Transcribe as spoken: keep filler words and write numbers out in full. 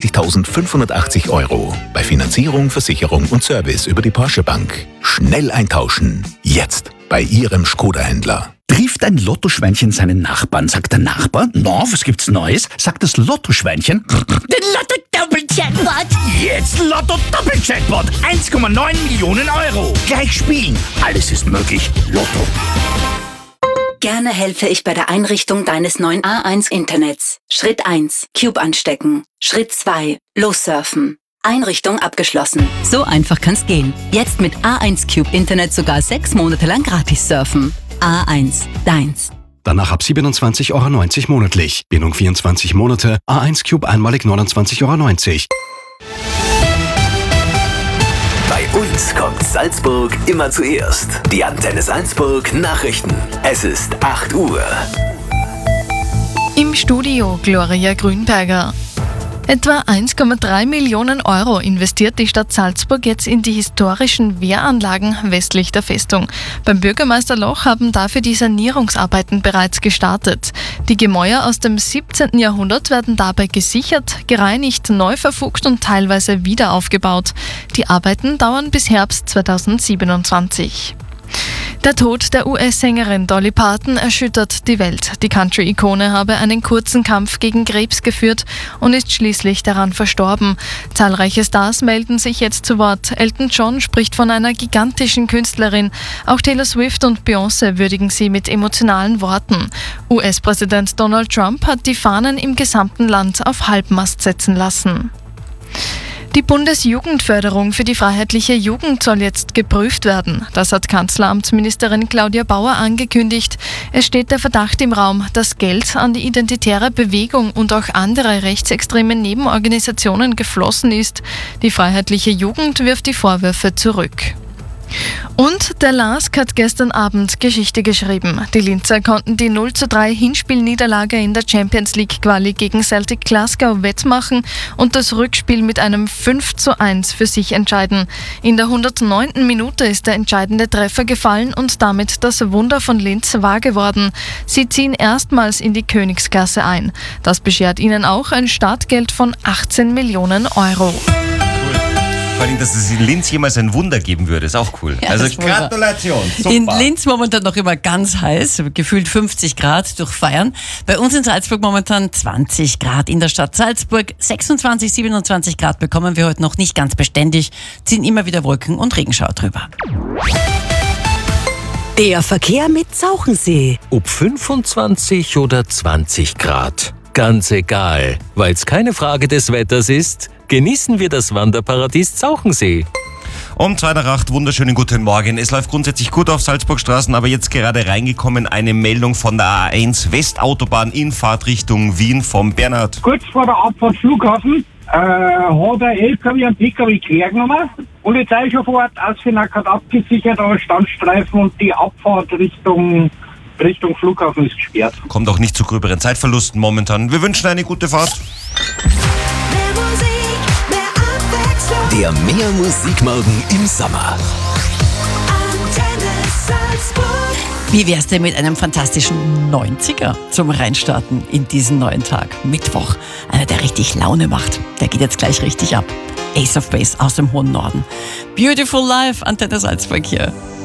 vierundzwanzigtausendfünfhundertachtzig Euro. Bei Finanzierung, Versicherung und Service über die Porsche Bank. Schnell eintauschen. Jetzt bei Ihrem Škoda-Händler. Trifft ein Lottoschweinchen seinen Nachbarn, sagt der Nachbar: Na, was gibt's Neues? Sagt das Lottoschweinchen: Den Lotto-Doppel-Jackpot! Jetzt Lotto-Doppel-Jackpot! eins Komma neun Millionen Euro! Gleich spielen! Alles ist möglich. Lotto. Gerne helfe ich bei der Einrichtung deines neuen A eins Internets. Schritt eins. Cube anstecken. Schritt zwei. Lossurfen. Einrichtung abgeschlossen. So einfach kann's gehen. Jetzt mit A eins Cube Internet sogar sechs Monate lang gratis surfen. A eins, deins. Danach ab siebenundzwanzig Euro neunzig monatlich. Bindung vierundzwanzig Monate. A eins Cube einmalig neunundzwanzig Euro neunzig. Bei uns kommt Salzburg immer zuerst. Die Antenne Salzburg Nachrichten. Es ist acht Uhr. Im Studio Gloria Grünberger. Etwa eins Komma drei Millionen Euro investiert die Stadt Salzburg jetzt in die historischen Wehranlagen westlich der Festung. Beim Bürgermeister Loch haben dafür die Sanierungsarbeiten bereits gestartet. Die Gemäuer aus dem siebzehnten Jahrhundert werden dabei gesichert, gereinigt, neu verfugt und teilweise wieder aufgebaut. Die Arbeiten dauern bis Herbst zweitausendsiebenundzwanzig. Der Tod der U S-Sängerin Dolly Parton erschüttert die Welt. Die Country-Ikone habe einen kurzen Kampf gegen Krebs geführt und ist schließlich daran verstorben. Zahlreiche Stars melden sich jetzt zu Wort. Elton John spricht von einer gigantischen Künstlerin. Auch Taylor Swift und Beyoncé würdigen sie mit emotionalen Worten. U S-Präsident Donald Trump hat die Fahnen im gesamten Land auf Halbmast setzen lassen. Die Bundesjugendförderung für die freiheitliche Jugend soll jetzt geprüft werden. Das hat Kanzleramtsministerin Claudia Bauer angekündigt. Es steht der Verdacht im Raum, dass Geld an die Identitäre Bewegung und auch andere rechtsextreme Nebenorganisationen geflossen ist. Die freiheitliche Jugend wirft die Vorwürfe zurück. Und der LASK hat gestern Abend Geschichte geschrieben. Die Linzer konnten die null zu drei Hinspielniederlage in der Champions League Quali gegen Celtic Glasgow wettmachen und das Rückspiel mit einem fünf zu eins für sich entscheiden. In der hundertneunten Minute ist der entscheidende Treffer gefallen und damit das Wunder von Linz wahr geworden. Sie ziehen erstmals in die Königsklasse ein. Das beschert ihnen auch ein Startgeld von achtzehn Millionen Euro. Vor allem, dass es in Linz jemals ein Wunder geben würde, ist auch cool. Ja, also Gratulation. Super. In Linz momentan noch immer ganz heiß, gefühlt fünfzig Grad durch Feiern. Bei uns in Salzburg momentan zwanzig Grad. In der Stadt Salzburg sechsundzwanzig, siebenundzwanzig Grad bekommen wir heute noch nicht ganz beständig, ziehen immer wieder Wolken und Regenschauer drüber. Der Verkehr mit Zauchensee. Ob fünfundzwanzig oder zwanzig Grad. Ganz egal, weil es keine Frage des Wetters ist, genießen wir das Wanderparadies Zauchensee. Um zwei nach acht, wunderschönen guten Morgen. Es läuft grundsätzlich gut auf Salzburgstraßen, aber jetzt gerade reingekommen eine Meldung von der A eins Westautobahn in Fahrtrichtung Wien vom Bernhard. Kurz vor der Abfahrt Flughafen äh, hat ein L K W einen P K W quer genommen. Polizei schon vor Ort, Ausfinag hat abgesichert, aber Standstreifen und die Abfahrt Richtung Richtung Flughafen ist gesperrt. Kommt auch nicht zu gröberen Zeitverlusten momentan. Wir wünschen eine gute Fahrt. Der Mehr Musikmorgen im Sommer. Wie wär's denn mit einem fantastischen neunziger zum Reinstarten in diesen neuen Tag? Mittwoch. Einer, der richtig Laune macht. Der geht jetzt gleich richtig ab. Ace of Base aus dem hohen Norden. Beautiful Life, Antenne Salzburg hier.